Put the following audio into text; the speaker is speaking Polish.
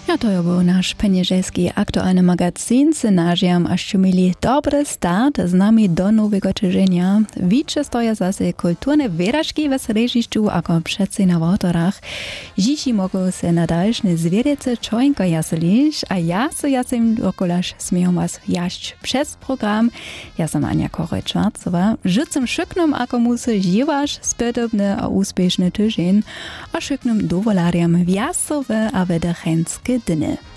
Ja, to był nasz peniażelski aktualny magazyn. Synažiam, aż mieli dobry start z nami do nowego tygodnia. Wicze stoja zase kulturne wyrażki w srežišću, ako przece na wotorach. Dziś mogą się nadalszne zwiedece człońko jaslić, a ja sem okolaż śmieją was jaść przez program. Ja sam Ania Koroj-Czwarcowa. Życzę szyknom, ako musy żywasz spytobny a uspieszny tydzień, a szyknom dowolariam wjasowe a wederchenskie dny.